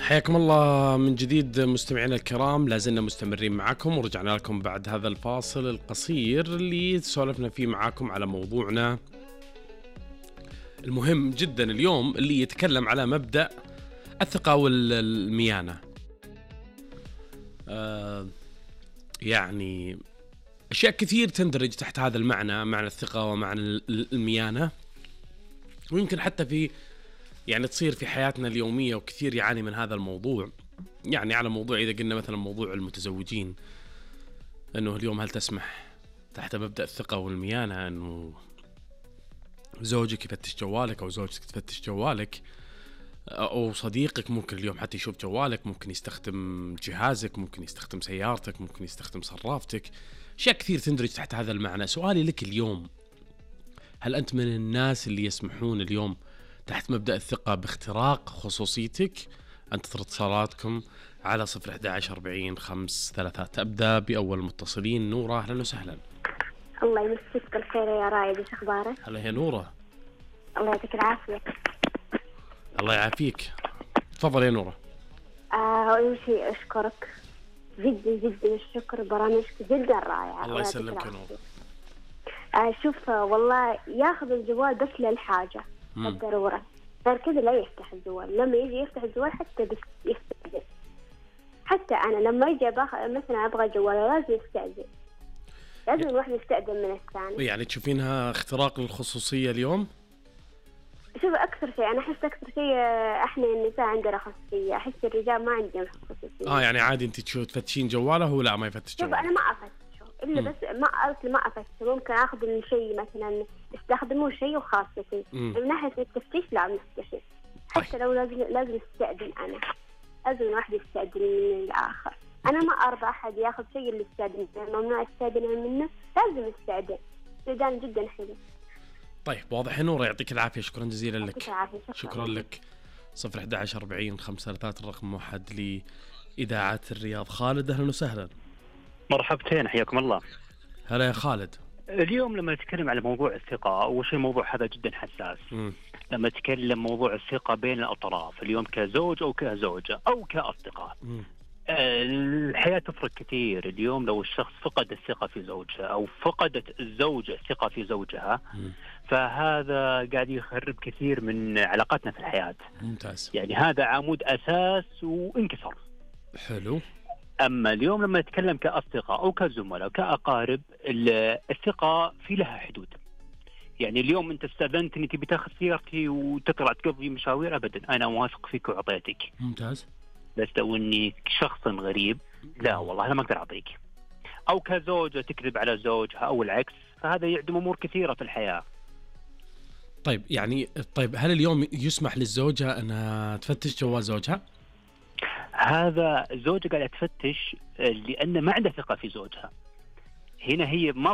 حياكم الله من جديد مستمعينا الكرام، لازلنا مستمرين معكم ورجعنا لكم بعد هذا الفاصل القصير اللي سولفنا فيه معاكم على موضوعنا المهم جدا اليوم اللي يتكلم على مبدأ الثقة والميانة. يعني أشياء كثير تندرج تحت هذا المعنى، معنى الثقة ومعنى الميانة، ويمكن حتى في يعني تصير في حياتنا اليومية وكثير يعاني من هذا الموضوع. يعني على موضوع إذا قلنا مثلا موضوع المتزوجين، أنه اليوم هل تسمح تحت مبدأ الثقة والميانة أنه زوجك يفتش جوالك أو زوجتك تفتش جوالك، أو صديقك ممكن اليوم حتى يشوف جوالك، ممكن يستخدم جهازك، ممكن يستخدم سيارتك، ممكن يستخدم صرافتك، أشياء كثير تندرج تحت هذا المعنى. سؤالي لك اليوم، هل أنت من الناس اللي يسمحون اليوم تحت مبدأ الثقة باختراق خصوصيتك؟ انتظر اتصالاتكم على 011-40-533. أبدأ بأول متصلين. نورة، أهلا وسهلا. الله يمسك بالخير يا رايد، ايش اخبارك؟ هلا يا نورة. الله يعطيك العافية. الله يعافيك، تفضل يا نورة. أول شيء أشكرك جدا الشكر، برامجك جدا رائعة. الله يسلمك يا نورة. شوف والله ياخذ الجوال بس للحاجة الضرورة، غير كذا لا يفتح الجوال. لما يجي يفتح الجوال حتى بس يستأذن. حتى أنا لما يجي مثلا أبغى جوال لازم يستأذن، لازم الواحد يستأذن من الثاني. يعني تشوفينها اختراق للخصوصية اليوم؟ شوف أكثر شيء أنا أحس أكثر شيء إحنا النساء عندنا خصوصية، أحس الرجال ما عندهم خصوصية. يعني عادي أنت تفتشين جواله ولا ما يفتش جواله؟ شوف أنا ما أفتشه إلا بس ما أفتشه، ممكن أخذ الشيء مثلا استخدمه شيء وخاصتي. من ناحية التفتيش لا مستحيل. حتى لو لازم استأذن، أنا لازم الواحد يستأذن من الآخر. أنا ما أرضى أحد يأخذ شيء اللي استأذن، ممنوع استأذن منه، لازم استأذن. استئذان جدا حلو. طيب واضح يا نورة، يعطيك العافية، شكرا جزيلا لك. شكرا لك. 011-40-533 الرقم موحد لإذاعة الرياض. خالد، أهلا وسهلا. مرحبتين، حياكم الله. هلا يا خالد. اليوم لما نتكلم على موضوع الثقة، أول شيء الموضوع هذا جدا حساس. لما نتكلم موضوع الثقة بين الأطراف اليوم كزوج أو كزوجة أو كأصدقاء، الحياة تفرق كثير. اليوم لو الشخص فقد الثقة في زوجها أو فقدت الزوجة الثقة في زوجها، فهذا قاعد يخرب كثير من علاقاتنا في الحياة. ممتاز. يعني هذا عمود أساس وانكسر. حلو. أما اليوم لما نتكلم كأصدقاء أو كزملاء أو كأقارب، الثقة في لها حدود. يعني اليوم أنت استأذنت أنك بتاخذ سيارتي وتطلع تقضي مشاوير، أبدا أنا واثق فيك وأعطيتك. ممتاز. بس لو أني شخص غريب، لا والله أنا ما أقدر أعطيك. أو كزوجة تكذب على زوجها أو العكس، فهذا يعدم أمور كثيرة في الحياة. طيب هل اليوم يسمح للزوجة أنها تفتش جوال زوجها؟ هذا الزوجة قاعدة تفتش لأن ما عندها ثقة في زوجها. هنا هي ما